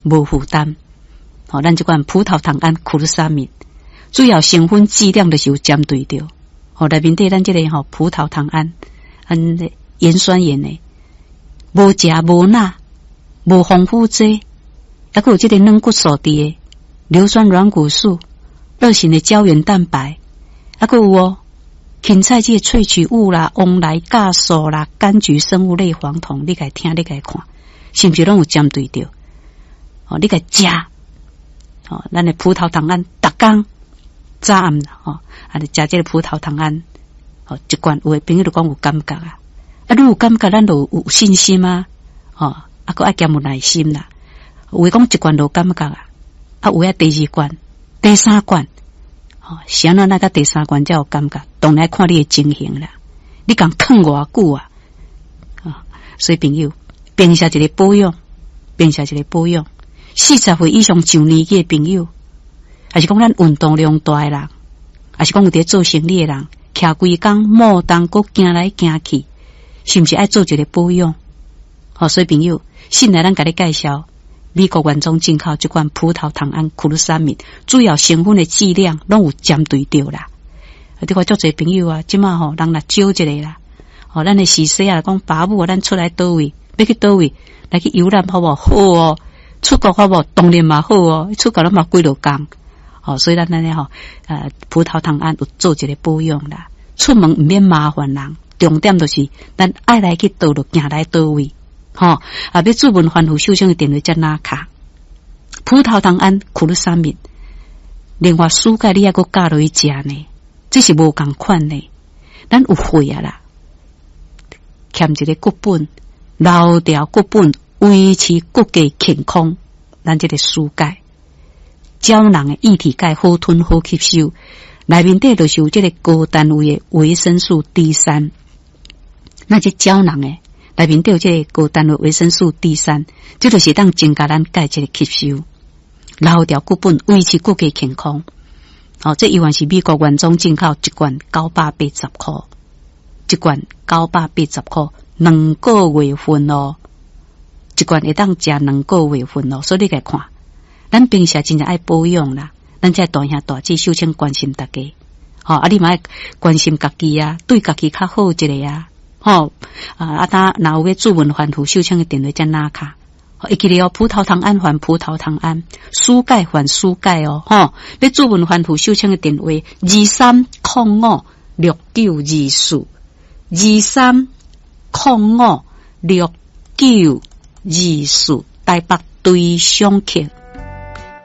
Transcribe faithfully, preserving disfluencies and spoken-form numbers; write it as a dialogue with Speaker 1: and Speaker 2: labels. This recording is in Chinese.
Speaker 1: 无负担。哦，咱这款葡萄糖胺库鲁沙米主要成分剂量就是有针对着。哦，内面对咱这个吼、哦、葡萄糖胺，安盐酸盐的，无食无钠，无丰富剂，还有这个软骨素质的硫酸软骨素、热性的胶原蛋白，还有哦。芹菜这萃取物啦、翁来酵素啦、柑橘生物类黄酮，你该听，你该看，是不是拢有针对着？哦，你该食，哦，咱的葡萄糖胺，逐工早暗啦，哦，啊，你食这个葡萄糖胺，哦，一罐有的朋友就讲有感觉啊，啊，你有感觉，咱就有信心啊，哦，啊，佮爱加有耐心啦，有的讲一罐就有感觉啊，啊，有的第二罐、第三罐。哦，想到那个第三关才有感觉，当然看你的情形啦。你讲啃偌久啊？啊、哦，所以朋友，平时一个保养，平时一个保养，四十岁以上上年纪的朋友，还是讲咱运动量大的人，还是讲有伫做生意的人，徛规工莫当搁行来行去，是不是爱做一个保养？好、哦，所以朋友，现在咱甲你介绍。美国原装进口这款葡萄糖胺库鲁沙米，主要成分的剂量拢有针对着啦。啊，你看足侪朋友啊，即马吼人来少一个啦。哦，咱的时势啊，讲爸母啊，咱出来倒位，要去倒位，来去游览好无好哦，出国好无当然嘛好哦，出国咱嘛几落工。哦，所以咱咱咧吼，呃，葡萄糖胺有做一个保养啦。出门唔免麻烦人，重点就是咱爱来去倒落行来倒位。吼、哦，啊！要注文反复受伤的电话才拿卡。葡萄糖胺库鲁沙米，另外蔬钙你还阁加落去食呢，这是无共款呢。咱有血啊啦，欠一个骨本，留条骨本，维持骨骼健康。咱这个蔬钙，胶囊的液体钙好吞好吸收，内面底就是有这个高单位的维生素 D 三，那这胶囊的。内面都有这个高单位维生素 D 三，这就是当增加咱钙质的吸收，留条骨本，维持骨骼健康。哦，这一罐是美国原装进口，一罐九百八十块，一罐九百八十块，两个月份哦，一罐会当食两个月份哦，所以你来看，咱平时真正爱保养啦，咱这大兄大姐首先关心大家，哦，啊，你嘛爱关心家己啊，对家己较好一个啊。吼、哦、啊！啊，他若有要注文反复受伤的电话才拿卡。会记得哦，葡萄糖胺还葡萄糖胺，蔬钙还蔬钙哦。吼、哦，要注文反复受伤的电话：二三零五六九二四，二三零五六九二四，台北对上客。